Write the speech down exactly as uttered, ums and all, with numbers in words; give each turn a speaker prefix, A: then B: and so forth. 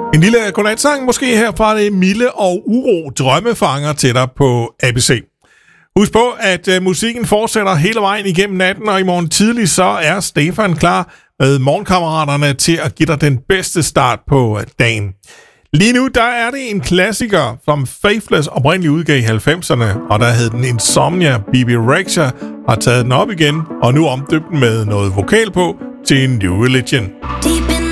A: En lille godnatsang måske her fra det milde og uro drømmefanger til dig på A B C. Husk på, at uh, musikken fortsætter hele vejen igennem natten, og i morgen tidlig så er Stefan klar med morgenkammeraterne til at give dig den bedste start på uh, dagen. Lige nu der er det en klassiker, som Faithless oprindeligt udgav i halvfemserne, og der hed den Insomnia. B B Rexha har taget den op igen, og nu omdøbt den med noget vokal på til New Religion.
B: Deep